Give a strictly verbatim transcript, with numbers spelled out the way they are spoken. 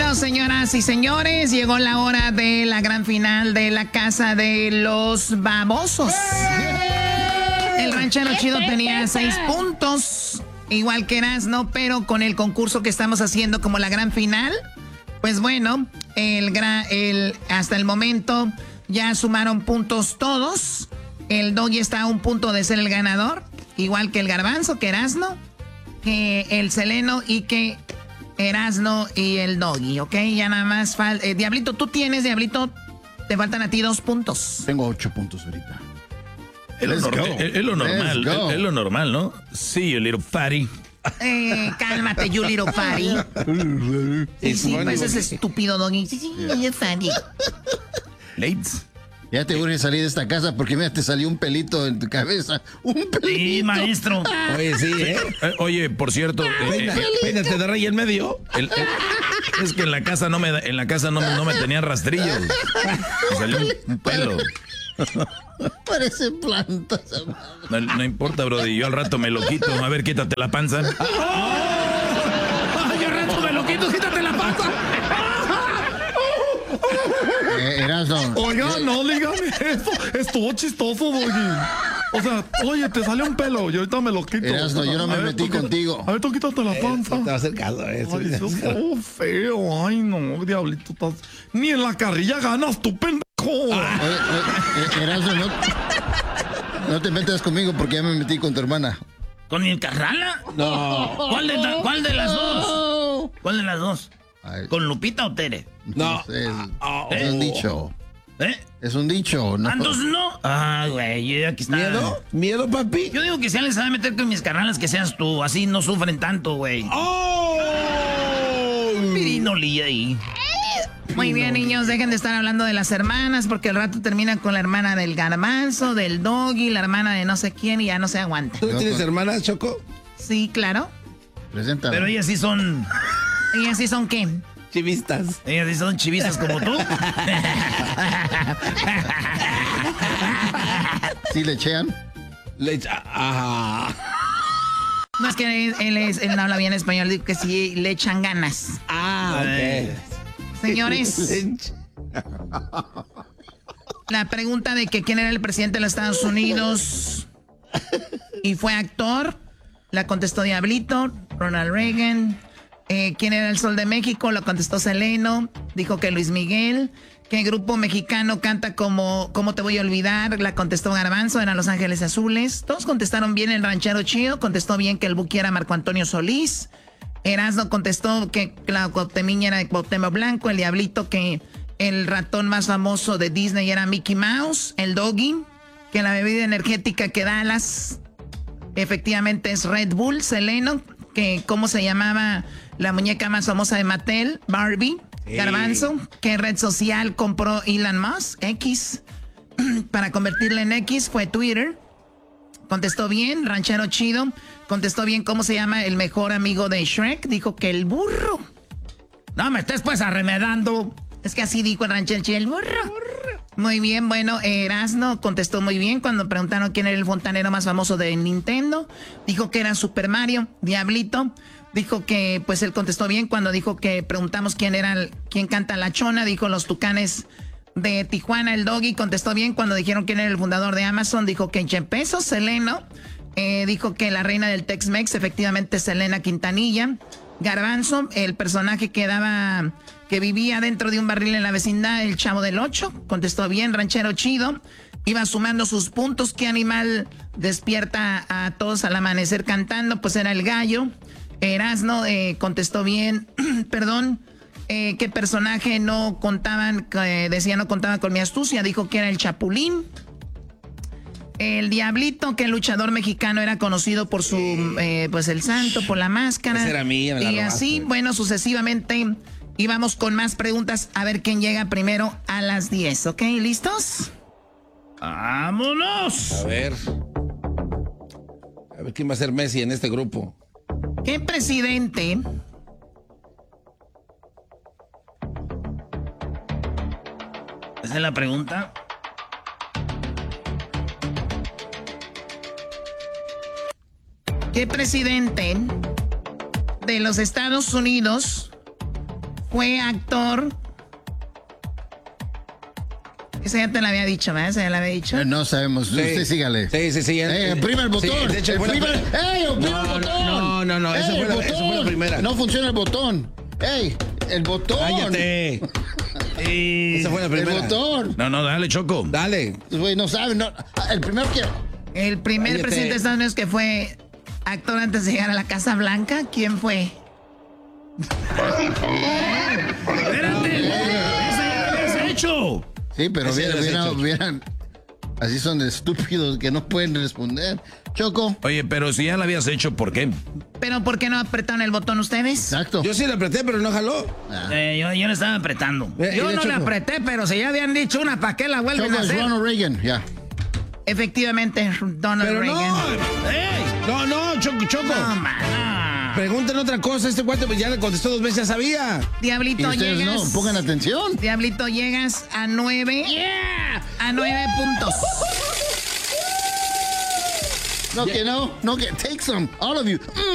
Bueno, señoras y señores, llegó la hora de la gran final de la Casa de los Babosos. El ranchero chido tenía seis puntos, igual que Erasmo, pero con el concurso que estamos haciendo como la gran final, pues bueno, el, gra- el hasta el momento ya sumaron puntos todos. El Doggy está a un punto de ser el ganador, igual que el Garbanzo, que Erasmo, que el Seleno y que Erasmo y el Doggy, ¿ok? Ya nada más falta... Eh, Diablito, tú tienes, Diablito, te faltan a ti dos puntos. Tengo ocho puntos ahorita. Es lo, nor- es, es lo normal, es, es lo normal, ¿no? Sí, you little fatty. Eh, cálmate, you little fatty. Sí, sí, pues ese estúpido Doggy. Sí, sí, you fatty. Lates. Ya te urge salir de esta casa porque mira, te salió un pelito en tu cabeza. Un pelito. Sí, maestro. Oye, sí, ¿eh? eh oye, por cierto, eh, eh, peínate de rey en medio. El, el, es que en la casa no me en la casa no, no me tenían rastrillos. Me salió un, un pelo. Parece planta. No, no importa, brody. Yo al rato me lo quito. A ver, quítate la panza. ¡Oh! Yo al rato me lo quito, quítate la panza. Eh, Erasmo. Oiga, no dígame eso. Estuvo chistoso, Doggy. O sea, oye, te sale un pelo y ahorita me lo quito. Erasmo, yo no me ver, metí tú, contigo. A ver, tú quítate la panza. Eh, te va a hacer caso a eso. Ay, eso es todo feo. Ay, no, diablito. Estás... Ni en la carrilla ganas, tú, pendejo. Ah. Oye, oye, Erasmo, no, no te metas conmigo porque ya me metí con tu hermana. ¿Con el Carrala? No. ¿Cuál de, ta- ¿Cuál de las dos? ¿Cuál de las dos? Ay. ¿Con Lupita o Tere? No. Es, Oh. es un dicho. ¿Eh? Es un dicho, ¿no? Ah, entonces no. Ah, güey, yo aquí está. ¿Miedo? ¿Miedo, papi? Yo digo que si alguien se va a meter con mis carnalas, que seas tú. Así no sufren tanto, güey. ¡Oh! Pirino Lía ahí. Muy bien, niños, dejen de estar hablando de las hermanas, porque el rato termina con la hermana del Garbanzo, del Doggy, la hermana de no sé quién, y ya no se aguanta. ¿Tú tienes hermanas, Choco? Sí, claro. Preséntame. Pero ellas sí son... ¿Ellas sí son qué? Chivistas. Ellas sí son chivistas como tú. ¿Sí le chean? Le echa- Ajá. No es que él, él es, él no habla bien español, digo que sí le echan ganas. Ah, ok. Señores, la pregunta de que quién era el presidente de los Estados Unidos y fue actor, la contestó Diablito, Ronald Reagan. Eh, ¿Quién era el Sol de México? Lo contestó Seleno, dijo que Luis Miguel. ¿Qué grupo mexicano canta como ¿Cómo te voy a olvidar? La contestó Garbanzo, eran Los Ángeles Azules. Todos contestaron bien. El ranchero chido contestó bien que el Buki era Marco Antonio Solís. Erasmo contestó que la Cuauhtemiña era de Cuauhtémoc Blanco. El Diablito que el ratón más famoso de Disney era Mickey Mouse. El Doggy que la bebida energética que Dallas efectivamente es Red Bull. Seleno que cómo se llamaba la muñeca más famosa de Mattel, Barbie. Sí. Garbanzo, ¿qué red social compró Elon Musk? X. Para convertirla en X fue Twitter. Contestó bien. Ranchero chido contestó bien cómo se llama el mejor amigo de Shrek. Dijo que el burro. No me estés pues arremedando. Es que así dijo el ranchero chido, el burro. Muy bien, bueno, Erasmo contestó muy bien cuando preguntaron quién era el fontanero más famoso de Nintendo. Dijo que era Super Mario. Diablito dijo que, pues él contestó bien cuando dijo que preguntamos quién era, el, quién canta La Chona. Dijo los Tucanes de Tijuana. El Doggy contestó bien cuando dijeron quién era el fundador de Amazon. Dijo que Jeff Bezos. Seleno eh, dijo que la reina del Tex-Mex, efectivamente Selena Quintanilla. Garbanzo, el personaje que daba, que vivía dentro de un barril en la vecindad, el Chavo del Ocho. Contestó bien. Ranchero chido iba sumando sus puntos. ¿Qué animal despierta a todos al amanecer cantando? Pues era el gallo. Erasmo eh, contestó bien. Perdón. Eh, ¿Qué personaje no contaban? Eh, decía no contaba con mi astucia. Dijo que era el Chapulín. El Diablito, que el luchador mexicano era conocido por su, eh, pues el santo, por la máscara. Esa era mía, me la y robaste. así, bueno, sucesivamente íbamos con más preguntas a ver quién llega primero a las diez, ¿ok? ¿Listos? ¡Vámonos! A ver. A ver quién va a ser Messi en este grupo. ¿Qué presidente ¿esa es la pregunta? ¿Qué presidente de los Estados Unidos fue actor. Esa ya te la había dicho, ¿verdad? Esa ya la había dicho. Eh, no sabemos. Sí. Usted sígale. Sí, sí, sí. Eh, oprima el botón. Sí, de hecho, el fue la primer... pri- ¡Ey, oprima No, el no, botón! no, no, no, esa Ey, fue la- el esa fue la botón. primera. No funciona el botón. ¡Ey, el botón! Cállate. Esa fue la El primera. botón. No, no, dale, Choco. Dale. Güey, no sabe. No. El primero que... El primer Cállate. presidente de Estados Unidos que fue actor antes de llegar a la Casa Blanca, ¿quién fue? Espérate. Esa ya la habías hecho. Sí, pero Ese vieran, ya lo has vieran, hecho. vieran. Así son de estúpidos que no pueden responder. Choco. Oye, pero si ya la habías hecho, ¿por qué? ¿Pero por qué no apretaron el botón ustedes? Exacto. Yo sí le apreté, pero no jaló. Eh, yo, yo le estaba apretando. Eh, yo y de no le Choco. apreté, pero si ya habían dicho una, ¿para qué la vuelven Choco a es hacer? Ronald Reagan. Ya. Efectivamente, Donald Pero Reagan. no. ¡Ey! No, no, Choco, Choco. No, man, no. Pregúntenle otra cosa. Este cuate pues ya le contestó dos veces, ya sabía. Y Diablito, ustedes llegas. no, pongan atención. Diablito, llegas a nueve. A nueve puntos. No, que no. No, que take some. All of you. Mm.